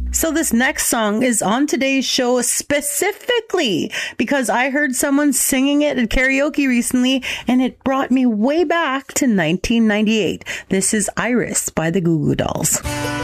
So this next song is on today's show specifically because I heard someone singing it at karaoke recently and it brought me way back to 1998. This is Iris by the Goo Goo Dolls.